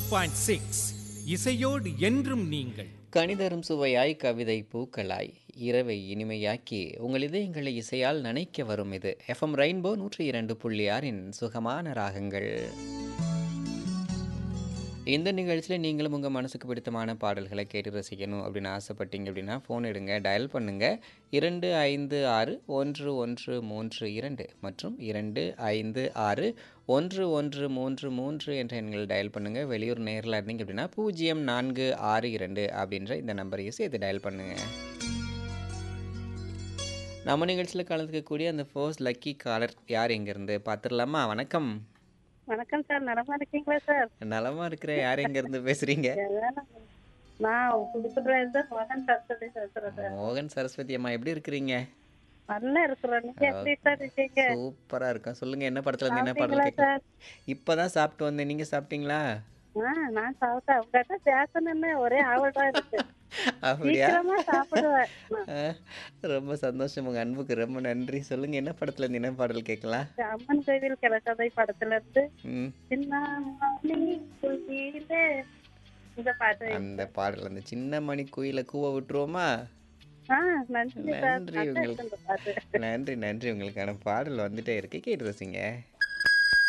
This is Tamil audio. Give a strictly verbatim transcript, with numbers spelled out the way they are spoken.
பாயிண்ட் சிக்ஸ் இசையோடு என்றும் நீங்கள். கனிதரும் சுவையாய் கவிதை பூக்களாய் இரவை இனிமையாக்கி உங்கள் இதயங்களை இசையால் நனைக்க வரும் இது எஃப்எம் ரெயின்போ நூற்றி இரண்டு புள்ளி ஆறின் சுகமான ராகங்கள். இந்த நிகழ்ச்சியில் நீங்களும் உங்கள் மனசுக்கு பிடித்தமான பாடல்களை கேட்டு ரசிக்கணும் அப்படின்னு ஆசைப்பட்டீங்க அப்படின்னா ஃபோன் எடுங்க, டயல் பண்ணுங்கள். இரண்டு ஐந்து ஆறு ஒன்று ஒன்று மூன்று இரண்டு மற்றும் இரண்டு ஐந்து ஆறு ஒன்று ஒன்று மூன்று மூன்று என்ற எண்கள் டயல் பண்ணுங்கள். வெளியூர் நேரில் இருந்தீங்க அப்படின்னா பூஜ்ஜியம் நான்கு ஆறு இரண்டு அப்படின்ற இந்த நம்பரையும் சேர்த்து டயல் பண்ணுங்கள். நம்ம நிகழ்ச்சியில் கலந்துக்கக்கூடிய அந்த ஃபர்ஸ்ட் லக்கி காலர் யார் எங்கேருந்து பார்த்துடலாமா? வணக்கம். வணக்கம் சார், நலமா இருக்கீங்களா சார்? நலமா இருக்கிற. யார் எங்கேருந்து பேசுகிறீங்க? நான் புதுக்குடியிலிருந்து மோகன் சரஸ்வதி பேசுறேன் சார். மோகன் சரஸ்வதி அம்மா, எப்படி இருக்கிறீங்க? நல்லா இருக்கிறோம். நீங்க எப்படி சார் இருக்கீங்க? சூப்பரா இருக்கும். சொல்லுங்க, என்ன படத்துல இருந்து என்ன பாடல் சாப்பிட்டீங்களா கேட்கலாம்? சார்? இப்பதான் சாப்பிட்டு வந்தேன். நீங்க சாப்பிட்டீங்களா? ஆ, நான் சாப்பிட்டேன். உங்ககிட்ட பேசணும்னு ஒரே ஆவலா இருக்கு. அப்படியா? சீக்கிரமா சாப்பிடுவேன். அஹ், ரொம்ப சந்தோஷம். உங்க அன்புக்கு ரொம்ப நன்றி. சொல்லுங்க, என்ன படத்துல இருந்து என்ன பாடல் கேட்கலாம்? அம்மன் கோவில் கிழக்கதை படத்துல இருந்து ம், சின்ன மணி குயிலே இந்த பாட்டு. அந்த பாடல் அந்த சின்ன மணி குயில கூவ விட்டுருவோமா? ஆ, நன்றி சார். நன்றி நல்லா உங்களுக்கு. இருக்கு இந்த பாட்டு. நன்றி நன்றி. உங்களுக்கான பாடல் வந்துட்டே இருக்கு, கேட்டு ரசிங்க.